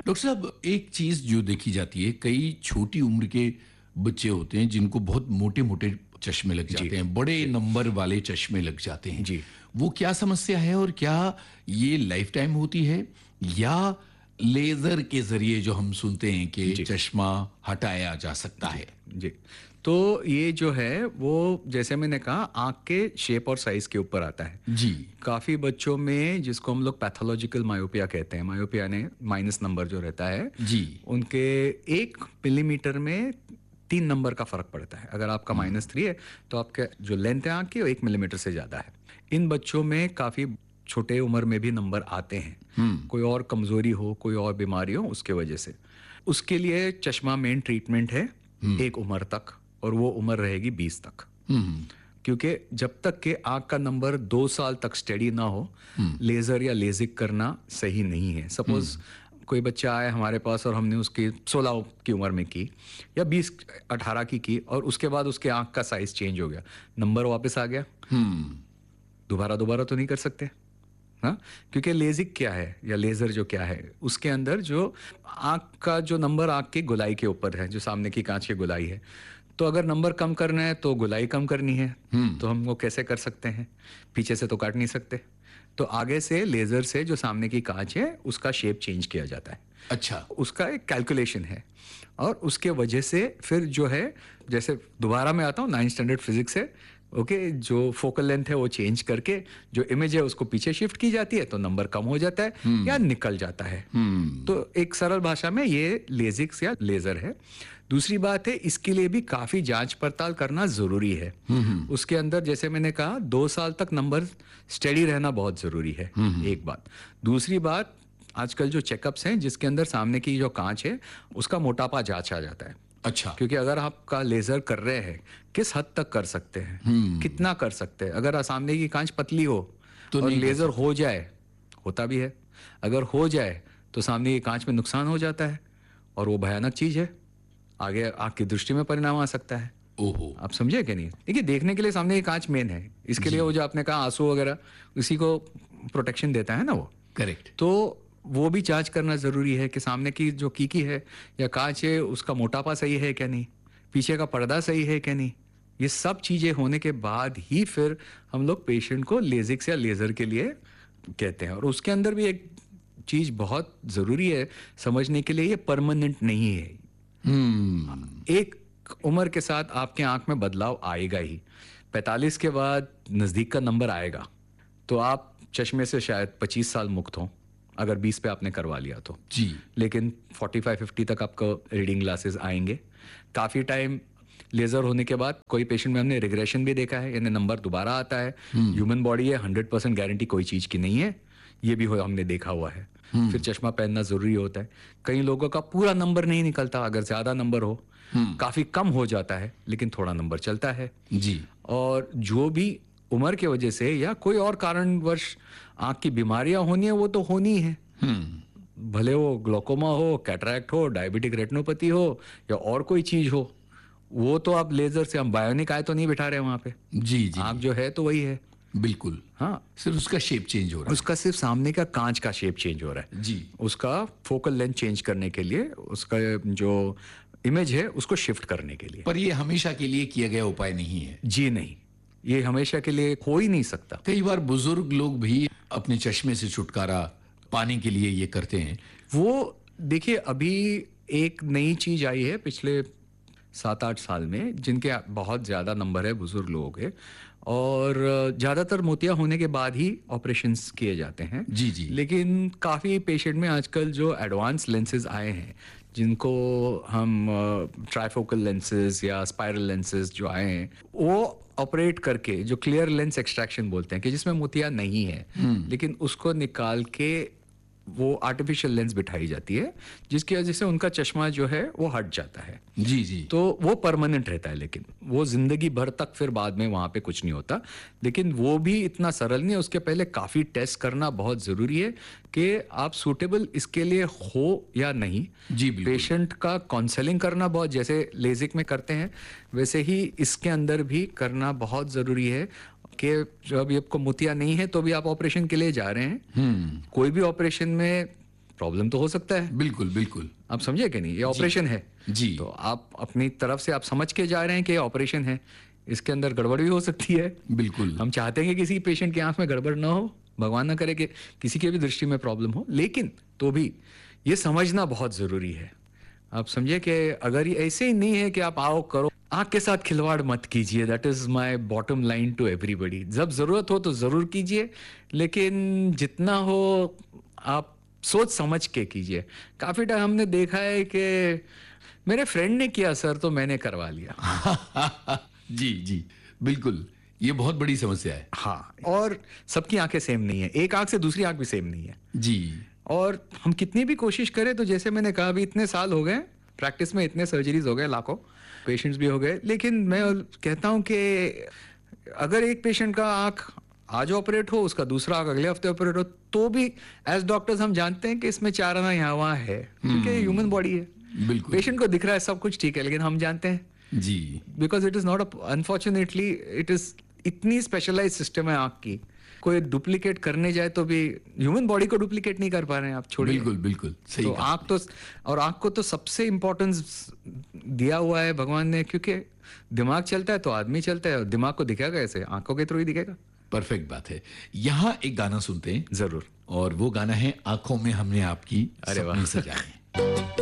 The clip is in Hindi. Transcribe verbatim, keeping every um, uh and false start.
डॉक्टर साहब, एक चीज जो देखी जाती है, कई छोटी उम्र के बच्चे होते हैं जिनको बहुत मोटे मोटे चश्मे लग जाते हैं, बड़े नंबर वाले चश्मे लग जाते हैं जी। वो क्या समस्या है और क्या ये लाइफ टाइम होती है या लेजर के जरिए जो हम सुनते हैं कि चश्मा हटाया जा सकता है? जी, तो ये जो है वो जैसे मैंने कहा आंख के शेप और साइज के ऊपर आता है जी। काफी बच्चों में जिसको हम लोग पैथोलॉजिकल मायोपिया कहते हैं, मायोपिया ने माइनस नंबर जो रहता है जी, उनके एक मिलीमीटर में तीन नंबर का फर्क पड़ता है। अगर आपका माइनस थ्री है तो आपका जो लेंथ है आंख की वो एक मिलीमीटर से ज्यादा है। इन बच्चों में काफी छोटे उम्र में भी नंबर आते हैं, कोई और कमजोरी हो, कोई और बीमारी हो, उसके वजह से। उसके लिए चश्मा मेन ट्रीटमेंट है एक उम्र तक, और वो उम्र रहेगी बीस तक। क्योंकि जब तक के आंख का नंबर दो साल तक स्टेडी ना हो, लेजर या लेजिक करना सही नहीं है। सपोज कोई बच्चा आया हमारे पास और हमने उसकी सोलह की उम्र में की या बीस अठारह की की और उसके बाद उसके आंख का साइज चेंज हो गया, नंबर वापस आ गया, दोबारा दोबारा तो नहीं कर सकते। हाँ, क्योंकि लेजिक क्या है या लेजर जो क्या है, उसके अंदर जो आंख का जो नंबर आंख की गोलाई के ऊपर है, जो सामने की कांच की गोलाई है, तो अगर नंबर कम करना है तो गोलाई कम करनी है, तो हम वो कैसे कर सकते हैं? पीछे से तो काट नहीं सकते, तो आगे से लेजर से जो सामने की कांच है उसका शेप चेंज किया जाता है। अच्छा, उसका एक कैलकुलेशन है और उसके वजह से फिर जो है, जैसे दोबारा मैं आता हूँ नाइन्थ स्टैंडर्ड फिजिक्स से, ओके okay, जो फोकल लेंथ है वो चेंज करके जो इमेज है उसको पीछे शिफ्ट की जाती है, तो नंबर कम हो जाता है या निकल जाता है। तो एक सरल भाषा में ये लेजिक्स या लेजर है। दूसरी बात है, इसके लिए भी काफी जांच पड़ताल करना जरूरी है। उसके अंदर जैसे मैंने कहा दो साल तक नंबर स्टेडी रहना बहुत जरूरी है, एक बात। दूसरी बात, आजकल जो चेकअप्स हैं जिसके अंदर सामने की जो कांच है उसका मोटापा जांचा जाता है। अच्छा, क्योंकि अगर आपका लेजर कर रहे हैं किस हद तक कर सकते हैं, कितना कर सकते हैं। अगर सामने की कांच पतली हो तो और लेजर हो जाए, होता भी है, अगर हो जाए तो सामने की कांच में नुकसान हो जाता है और वो भयानक चीज है, आगे आंख की दृष्टि में परिणाम आ सकता है। ओहो, आप समझे कि नहीं? देखिए, देखने के लिए सामने की कांच मेन है, इसके लिए वो जो आपने कहा आंसू वगैरह उसी को प्रोटेक्शन देता है ना वो। करेक्ट। तो वो भी जांच करना जरूरी है कि सामने की जो कीकी है या कांच है उसका मोटापा सही है क्या नहीं, पीछे का पर्दा सही है क्या नहीं। ये सब चीजें होने के बाद ही फिर हम लोग पेशेंट को लेजिक्स या लेजर के लिए कहते हैं। और उसके अंदर भी एक चीज बहुत जरूरी है समझने के लिए, ये परमानेंट नहीं है। हम्म एक उम्र के साथ आपके आंख में बदलाव आएगा ही। पैंतालीस के बाद नजदीक का नंबर आएगा तो आप चश्मे से शायद पच्चीस साल मुक्त हों, अगर बीस पे आपने करवा लिया तो जी। लेकिन पैंतालीस पचास तक आपको रीडिंग ग्लासेस आएंगे। काफी टाइम लेजर होने के बाद कोई पेशेंट में हमने रिग्रेशन भी देखा है, यानी नंबर दोबारा आता है। ह्यूमन बॉडी है, हंड्रेड परसेंट गारंटी कोई चीज की नहीं है, ये भी हो हमने देखा हुआ है। फिर चश्मा पहनना जरूरी होता है। कई लोगों का पूरा नंबर नहीं निकलता, अगर ज्यादा नंबर हो, काफी कम हो जाता है लेकिन थोड़ा नंबर चलता है जी। और जो भी उम्र की वजह से या कोई और कारणवश आंख की बीमारियां होनी है वो तो होनी है, भले वो ग्लोकोमा हो, कैटरैक्ट हो, डायबिटिक रेटिनोपैथी हो या और कोई चीज हो, वो तो आप लेजर से, हम बायोनिक आए तो नहीं बिठा रहे वहां पे। जी जी, आंख जो है तो वही है, बिल्कुल। हाँ, सिर्फ उसका शेप चेंज हो रहा है, उसका सिर्फ सामने का कांच का शेप चेंज हो रहा है जी। उसका फोकल लेंथ चेंज करने के लिए, उसका जो इमेज है उसको शिफ्ट करने के लिए। पर ये हमेशा के लिए किया गया उपाय नहीं है। जी नहीं, ये हमेशा के लिए हो ही नहीं सकता। कई बार बुजुर्ग लोग भी अपने चश्मे से छुटकारा पाने के लिए ये करते हैं। वो देखिए, अभी एक नई चीज आई है पिछले सात आठ साल में, जिनके बहुत ज्यादा नंबर है बुजुर्ग लोगों के, और ज्यादातर मोतिया होने के बाद ही ऑपरेशंस किए जाते हैं। जी जी। लेकिन काफी पेशेंट में आजकल जो एडवांस लेंसेज आए हैं, जिनको हम ट्राइफोकल लेंसेज या स्पाइरल लेंसेज जो आए हैं, वो ऑपरेट करके जो क्लियर लेंस एक्सट्रैक्शन बोलते हैं कि जिसमें मोतिया नहीं है, लेकिन उसको निकाल के वो आर्टिफिशियल लेंस बिठाई जाती है, जिसकी वजह से उनका चश्मा जो है वो हट जाता है। जी जी। तो वो परमानेंट रहता है, लेकिन वो जिंदगी भर तक फिर बाद में वहां पे कुछ नहीं होता। लेकिन वो भी इतना सरल नहीं है, उसके पहले काफी टेस्ट करना बहुत जरूरी है कि आप सूटेबल इसके लिए हो या नहीं। जी बिल्कुल। पेशेंट का काउंसलिंग करना बहुत, जैसे लेजिक में करते हैं वैसे ही इसके अंदर भी करना बहुत जरूरी है कि जब आपको मोतिया नहीं है तो भी आप ऑपरेशन के लिए जा रहे हैं, कोई भी ऑपरेशन में प्रॉब्लम तो हो सकता है। बिल्कुल बिल्कुल। आप समझे कि नहीं, ये ऑपरेशन है जी। तो आप अपनी तरफ से आप समझ के जा रहे हैं कि ये ऑपरेशन है, इसके अंदर गड़बड़ भी हो सकती है। बिल्कुल। हम चाहते हैं कि किसी पेशेंट की आंख में गड़बड़ ना हो, भगवान ना करे कि किसी के भी दृष्टि में प्रॉब्लम हो, लेकिन तो भी ये समझना बहुत जरूरी है। आप समझे कि अगर ये ऐसे ही नहीं है कि आप आओ करो, आंख के साथ खिलवाड़ मत कीजिए। That is my bottom line to everybody. जब जरूरत हो तो जरूर कीजिए, लेकिन जितना हो आप सोच समझ के कीजिए। काफी टाइम हमने देखा है कि मेरे फ्रेंड ने किया सर तो मैंने करवा लिया। जी जी बिल्कुल, ये बहुत बड़ी समस्या है। हाँ, और सबकी आंखें सेम नहीं है, एक आंख से दूसरी आंख भी सेम नहीं है जी। और हम कितनी भी कोशिश करें तो जैसे मैंने कहा अभी इतने साल हो गए प्रैक्टिस में, इतने सर्जरीज हो गए, लाखों पेशेंट्स भी हो गए, लेकिन मैं कहता हूं कि अगर एक पेशेंट का आंख आज ऑपरेट हो, उसका दूसरा आंख अगले हफ्ते ऑपरेट हो, तो भी एज डॉक्टर्स हम जानते हैं कि इसमें चार आना यहाँ वहाँ है, क्योंकि ह्यूमन बॉडी है। बिल्कुल। पेशेंट को दिख रहा है सब कुछ ठीक है, लेकिन हम जानते हैं जी, because it is not unfortunately it is इतनी स्पेशलाइज सिस्टम है आंख की, कोई डुप्लीकेट करने जाए तो भी ह्यूमन बॉडी को डुप्लीकेट नहीं कर पा रहे हैं, आप छोड़िए। बिल्कुल बिल्कुल सही तो कहा। आंख तो, और आंख को तो सबसे इंपॉर्टेंस दिया हुआ है भगवान ने, क्योंकि दिमाग चलता है तो आदमी चलता है, और दिमाग को दिखेगा कैसे? आंखों के थ्रू ही दिखेगा। परफेक्ट बात है। यहाँ एक गाना सुनते हैं जरूर। और वो गाना है आंखों में हमने आपकी अरे वाह। सपने सजाए।